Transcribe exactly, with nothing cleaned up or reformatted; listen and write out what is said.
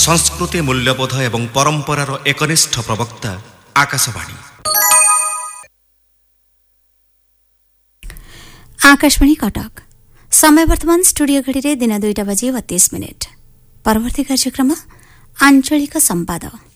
संस्कृति मूल्यबोध एवं परंपरार एकनिष्ठ प्रवक्ता आकाशवाणी। आकाशवाणी कटक समय वर्तमान स्टूडियो घड़ी दिन दुईटा बजे बत्तीस मिनिट। परवर्ती कार्यक्रम आंचलिक संवाद।